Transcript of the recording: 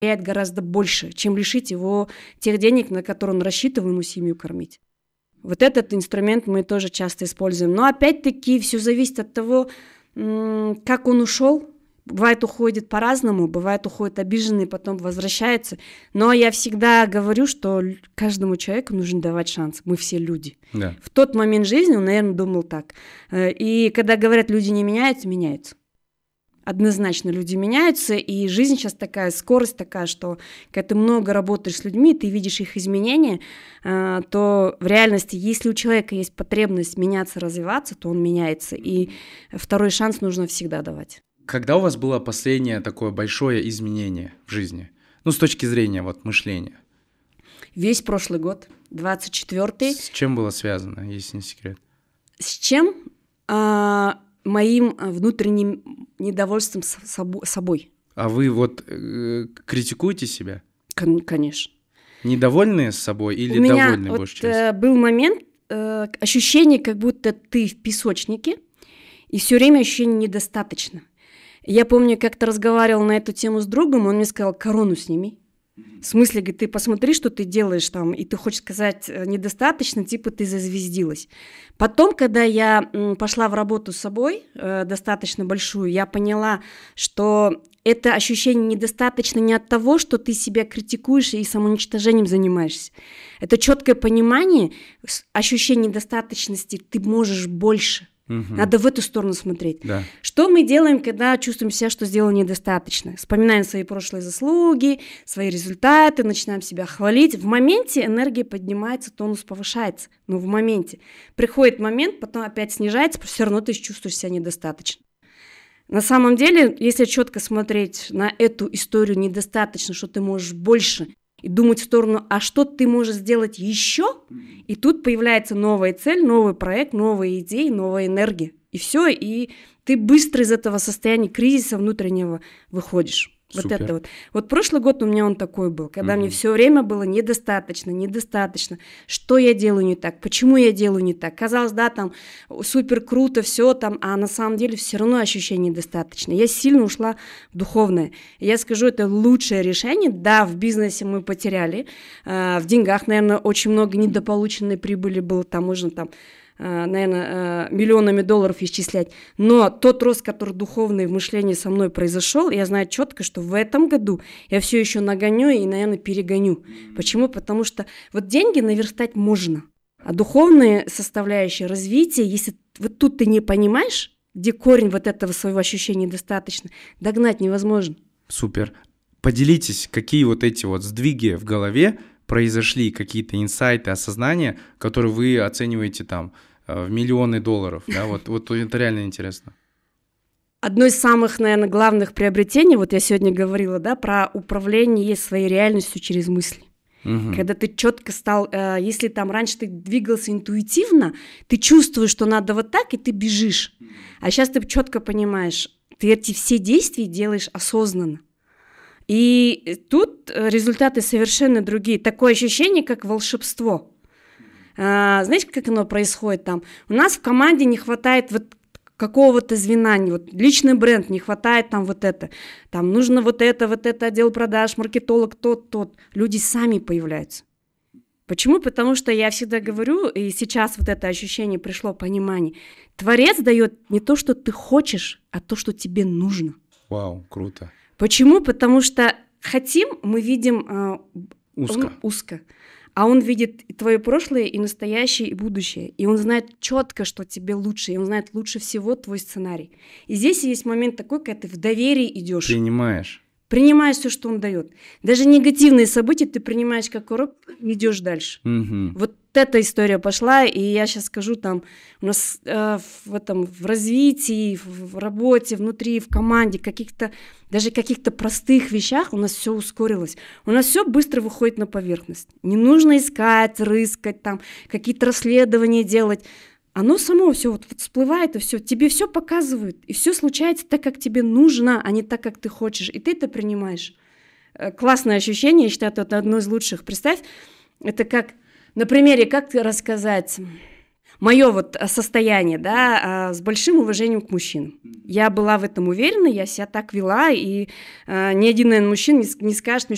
влияет гораздо больше, чем лишить его тех денег, на которые он рассчитывал ему семью кормить. Вот этот инструмент мы тоже часто используем. Но опять-таки все зависит от того, как он ушел. Бывает, уходит по-разному, бывает, уходит обиженный, потом возвращается. Но я всегда говорю, что каждому человеку нужно давать шанс. Мы все люди. Да. В тот момент жизни он, наверное, думал так. И когда говорят, люди не меняются, меняются. Однозначно люди меняются, и жизнь сейчас такая, скорость такая, что когда ты много работаешь с людьми, ты видишь их изменения, то в реальности, если у человека есть потребность меняться, развиваться, то он меняется, и второй шанс нужно всегда давать. Когда у вас было последнее такое большое изменение в жизни? Ну, с точки зрения вот мышления. Весь прошлый год, 24-й. С чем было связано, если не секрет? С чем? Моим внутренним недовольством собой. А вы вот критикуете себя? Конечно. Недовольны с собой или у меня довольны большей частью? Был момент, ощущение, как будто ты в песочнике, и все время ощущение недостаточно. Я помню, как-то разговаривала на эту тему с другом, он мне сказал: корону сними. В смысле, говорит, ты посмотри, что ты делаешь там, и ты хочешь сказать недостаточно, типа ты зазвездилась. Потом, когда я пошла в работу с собой, достаточно большую, я поняла, что это ощущение недостаточно не от того, что ты себя критикуешь и самоуничтожением занимаешься. Это четкое понимание, ощущение недостаточности, ты можешь больше. Надо в эту сторону смотреть. Да. Что мы делаем, когда чувствуем себя, что сделали недостаточно? Вспоминаем свои прошлые заслуги, свои результаты, начинаем себя хвалить. В моменте энергия поднимается, тонус повышается. Но в моменте. Приходит момент, потом опять снижается, все равно ты чувствуешь себя недостаточно. На самом деле, если четко смотреть на эту историю недостаточно, что ты можешь больше, и думать в сторону, а что ты можешь сделать еще? И тут появляется новая цель, новый проект, новые идеи, новая энергия. И все, и ты быстро из этого состояния кризиса внутреннего выходишь. Супер. Вот это вот. Вот прошлый год у меня он такой был, когда мне все время было недостаточно. Что я делаю не так? Почему я делаю не так? Казалось, да, там супер круто все там, а на самом деле все равно ощущение недостаточно. Я сильно ушла в духовное. И я скажу, это лучшее решение. Да, в бизнесе мы потеряли, в деньгах, наверное, очень много недополученной прибыли было, там можно там, наверное, миллионами долларов исчислять. Но тот рост, который духовный в мышлении со мной произошел, я знаю четко, что в этом году я все еще нагоню и, наверное, перегоню. Почему? Потому что вот деньги наверстать можно, а духовные составляющие развития, если вот тут ты не понимаешь, где корень вот этого своего ощущения недостаточно, догнать невозможно. Супер. Поделитесь, какие вот эти вот сдвиги в голове произошли, какие-то инсайты, осознания, которые вы оцениваете там в миллионы долларов, да, вот это реально интересно. Одно из самых, наверное, главных приобретений, вот я сегодня говорила, да, про управление своей реальностью через мысли. Когда ты четко стал, если там раньше ты двигался интуитивно, ты чувствуешь, что надо вот так, и ты бежишь. А сейчас ты четко понимаешь, ты эти все действия делаешь осознанно. И тут результаты совершенно другие. Такое ощущение, как волшебство. Знаете, как оно происходит там? У нас в команде не хватает вот какого-то звена, вот личный бренд, не хватает там вот это. Там нужно вот это отдел продаж, маркетолог, тот. Люди сами появляются. Почему? Потому что я всегда говорю, и сейчас вот это ощущение пришло, понимание. Творец дает не то, что ты хочешь, а то, что тебе нужно. Вау, круто. Почему? Потому что хотим, мы видим узко. А он видит и твое прошлое, и настоящее, и будущее. И он знает четко, что тебе лучше. И он знает лучше всего твой сценарий. И здесь есть момент такой, когда ты в доверии идешь. Принимаешь все, что он дает. Даже негативные события ты принимаешь как урок и идешь дальше. Вот эта история пошла, и я сейчас скажу, там у нас в развитии, в работе, внутри, в команде, даже каких-то простых вещах у нас все ускорилось. У нас все быстро выходит на поверхность. Не нужно искать, рыскать, там, какие-то расследования делать. Оно само все вот всплывает, и все, тебе все показывают, и все случается так, как тебе нужно, а не так, как ты хочешь, и ты это принимаешь. Классное ощущение, я считаю, это одно из лучших. Представь, это как, на примере, как рассказать мое вот состояние, да, с большим уважением к мужчинам. Я была в этом уверена, я себя так вела, и ни один, наверное, мужчина не скажет мне,